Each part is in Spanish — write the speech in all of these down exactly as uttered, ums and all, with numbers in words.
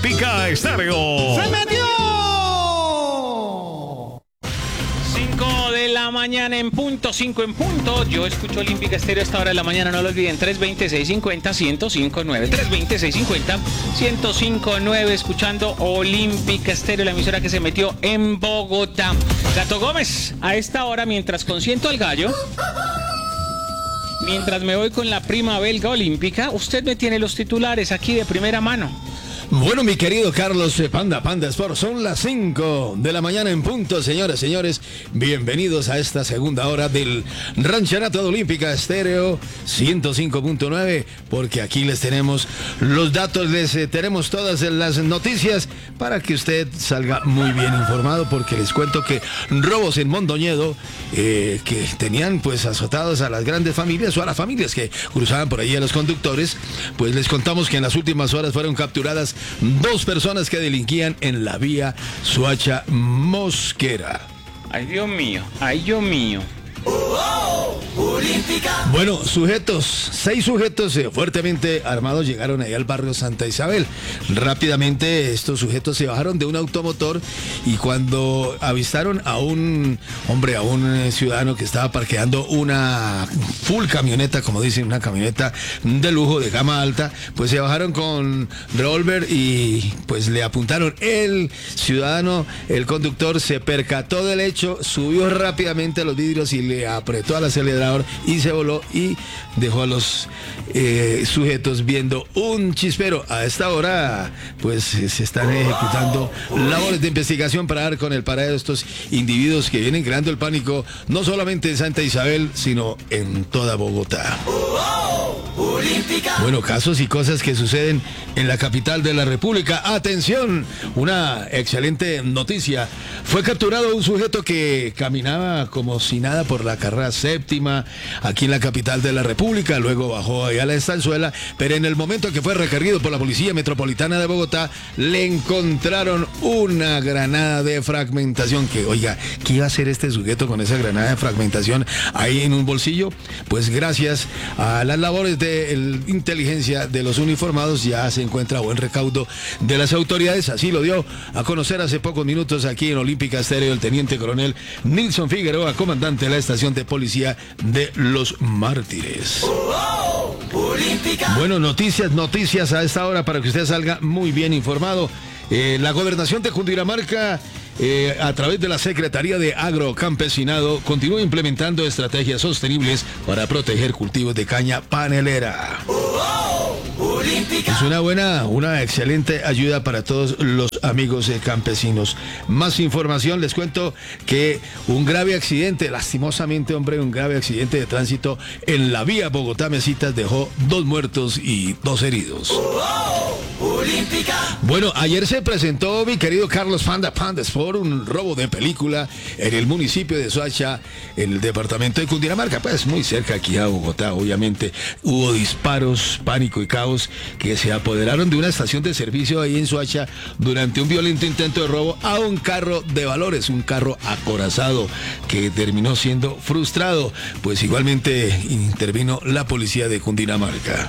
Olímpica Estéreo. ¡Se metió! cinco de la mañana en punto, cinco en punto. Yo escucho Olímpica Estéreo a esta hora de la mañana, no lo olviden. tres veinte, seiscientos cincuenta, ciento cinco nueve. tres veinte, seiscientos cincuenta, ciento cinco nueve. Escuchando Olímpica Estéreo, la emisora que se metió en Bogotá. Gato Gómez, a esta hora, mientras consiento al gallo, mientras me voy con la prima belga olímpica, usted me tiene los titulares aquí de primera mano. Bueno, mi querido Carlos Panda, Panda Sport, son las cinco de la mañana en punto, señoras, señores. Bienvenidos a esta segunda hora del Rancherato de Olímpica Estéreo ciento cinco punto nueve, porque aquí les tenemos los datos, les eh, tenemos todas las noticias para que usted salga muy bien informado, porque les cuento que robos en Mondoñedo, eh, que tenían pues azotados a las grandes familias o a las familias que cruzaban por ahí a los conductores, pues les contamos que en las últimas horas fueron capturadas dos personas que delinquían en la vía Soacha Mosquera. Ay, Dios mío, ay, Dios mío. Bueno, sujetos, seis sujetos eh, fuertemente armados llegaron ahí al barrio Santa Isabel. Rápidamente estos sujetos se bajaron de un automotor y cuando avistaron a un hombre, a un eh, ciudadano que estaba parqueando una full camioneta, como dicen, una camioneta de lujo, de gama alta, pues se bajaron con revólver y pues le apuntaron. El ciudadano, el conductor, se percató del hecho, subió rápidamente a los vidrios y le apretó al acelerador y se voló y dejó a los eh, sujetos viendo un chispero. A esta hora pues se están ejecutando labores de investigación para dar con el paradero de estos individuos que vienen creando el pánico no solamente en Santa Isabel sino en toda Bogotá. Bueno, casos y cosas que suceden en la capital de la República. Atención, una excelente noticia. Fue capturado un sujeto que caminaba como si nada por la carrera séptima aquí en la capital de la República. Luego bajó allá a la estanzuela, pero en el momento que fue requerido por la Policía Metropolitana de Bogotá, le encontraron una granada de fragmentación. Que, oiga, ¿qué iba a hacer este sujeto con esa granada de fragmentación ahí en un bolsillo? Pues gracias a las labores de el, inteligencia de los uniformados ya se encuentra buen recaudo de las autoridades. Así lo dio a conocer hace pocos minutos aquí en Olímpica Estéreo el teniente coronel Nilson Figueroa, comandante de la estación de policía de Los Mártires. Bueno, noticias, noticias a esta hora para que usted salga muy bien informado. Eh, la gobernación de Cundinamarca, eh, a través de la Secretaría de Agrocampesinado, continúa implementando estrategias sostenibles para proteger cultivos de caña panelera. Es una buena, una excelente ayuda para todos los amigos eh, campesinos. Más información, les cuento que un grave accidente, lastimosamente, hombre, un grave accidente de tránsito en la vía Bogotá-Mesitas dejó dos muertos y dos heridos. Bueno, ayer se presentó, mi querido Carlos Panda, Panda Sport, un robo de película en el municipio de Soacha, en el departamento de Cundinamarca, pues muy cerca aquí a Bogotá, obviamente. Hubo disparos, pánico y caos que se apoderaron de una estación de servicio ahí en Soacha durante un violento intento de robo a un carro de valores, un carro acorazado que terminó siendo frustrado. Pues igualmente intervino la policía de Cundinamarca.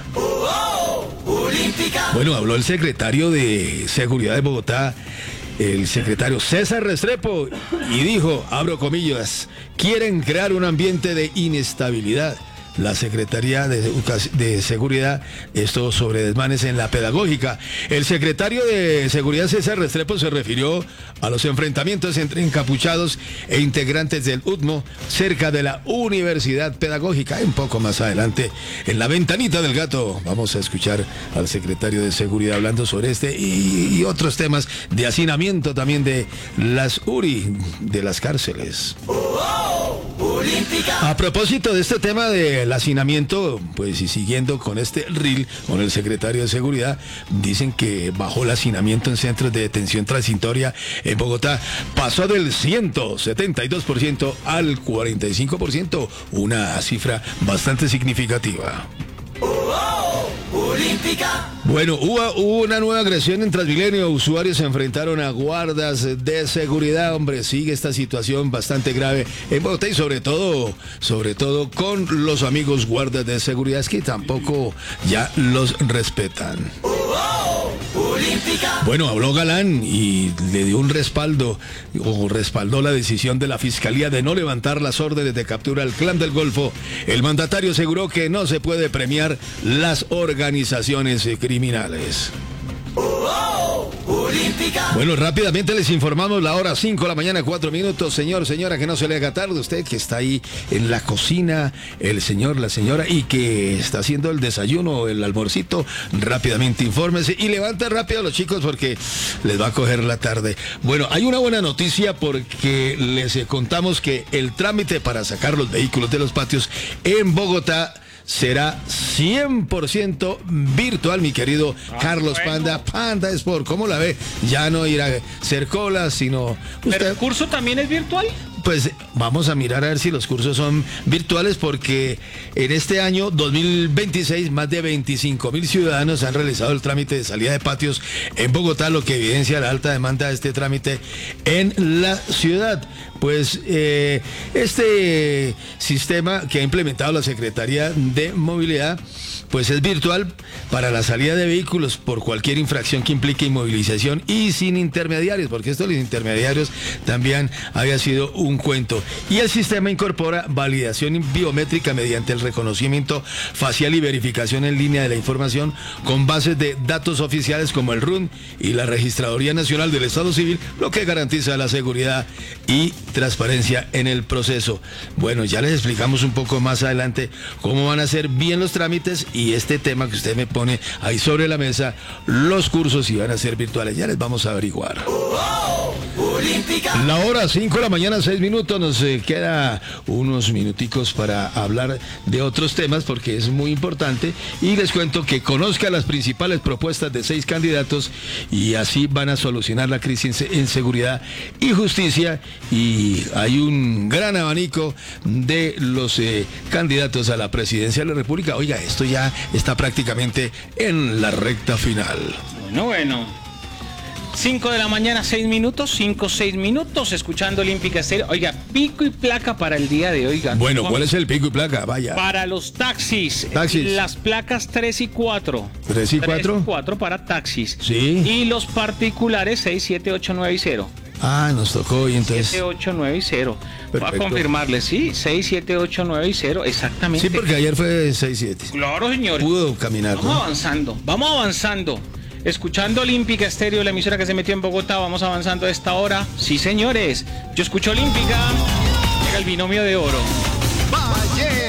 Bueno, habló el secretario de Seguridad de Bogotá, el secretario César Restrepo, y dijo, abro comillas, quieren crear un ambiente de inestabilidad. La Secretaría de, de Seguridad, esto sobre desmanes en la pedagógica. El secretario de Seguridad César Restrepo se refirió a los enfrentamientos entre encapuchados e integrantes del U T M O cerca de la Universidad Pedagógica. Un poco más adelante, en la ventanita del gato, vamos a escuchar al secretario de Seguridad hablando sobre este y, y otros temas de hacinamiento también de las U R I, de las cárceles. A propósito de este tema del hacinamiento, pues y siguiendo con este reel con el secretario de Seguridad, dicen que bajó el hacinamiento en centros de detención transitoria en Bogotá, pasó del ciento setenta y dos por ciento al cuarenta y cinco por ciento, una cifra bastante significativa. Bueno, hubo, hubo una nueva agresión en Transmilenio. Usuarios se enfrentaron a guardas de seguridad. Hombre, sigue esta situación bastante grave en Bogotá y sobre todo, sobre todo con los amigos guardas de seguridad, que tampoco ya los respetan. Bueno, habló Galán y le dio un respaldo o respaldó la decisión de la Fiscalía de no levantar las órdenes de captura al Clan del Golfo. El mandatario aseguró que no se puede premiar las organizaciones criminales. Bueno, rápidamente les informamos la hora cinco de la mañana, cuatro minutos. Señor, señora, que no se le haga tarde. Usted que está ahí en la cocina, el señor, la señora, y que está haciendo el desayuno o el almuercito, rápidamente infórmese y levanta rápido a los chicos porque les va a coger la tarde. Bueno, hay una buena noticia porque les contamos que el trámite para sacar los vehículos de los patios en Bogotá será cien por ciento virtual, mi querido ah, Carlos bueno. Panda. Panda Sport, ¿cómo la ve? Ya no irá a hacer colas, sino... ¿Pero usted... el curso también es virtual? Pues vamos a mirar a ver si los cursos son virtuales, porque en este año dos mil veintiséis más de veinticinco mil ciudadanos han realizado el trámite de salida de patios en Bogotá, lo que evidencia la alta demanda de este trámite en la ciudad. Pues eh, este sistema que ha implementado la Secretaría de Movilidad pues es virtual para la salida de vehículos por cualquier infracción que implique inmovilización y sin intermediarios, porque esto de los intermediarios también había sido un cuento. Y el sistema incorpora validación biométrica mediante el reconocimiento facial y verificación en línea de la información con bases de datos oficiales como el R U N y la Registraduría Nacional del Estado Civil, lo que garantiza la seguridad y transparencia en el proceso. Bueno, ya les explicamos un poco más adelante cómo van a ser bien los trámites y este tema que usted me pone ahí sobre la mesa, los cursos si van a ser virtuales, ya les vamos a averiguar. La hora cinco de la mañana, seis minutos, nos eh, queda unos minuticos para hablar de otros temas porque es muy importante y les cuento que conozca las principales propuestas de seis candidatos y así van a solucionar la crisis en seguridad y justicia, y hay un gran abanico de los eh, candidatos a la presidencia de la República. Oiga, esto ya está prácticamente en la recta final. Bueno, bueno. cinco de la mañana, seis minutos, cinco, seis minutos, escuchando Olímpica Estéreo. Oiga, pico y placa para el día de hoy. Bueno, ¿cuál es el pico y placa? Vaya. Para los taxis. Taxis. Las placas tres y cuatro. ¿tres y cuatro? tres y cuatro para taxis. Sí. Y los particulares seis, siete, ocho, nueve y cero. Ah, nos tocó y entonces... siete, ocho, nueve y cero. Perfecto. Va a confirmarle, sí, seis, siete, ocho, nueve y cero, exactamente. Sí, porque ayer fue seis, siete. Claro, señor. Pudo caminar, Vamos ¿no? avanzando, vamos avanzando. Escuchando Olímpica Estéreo, la emisora que se metió en Bogotá, vamos avanzando a esta hora. Sí, señores, yo escucho Olímpica, llega el binomio de oro. Valle.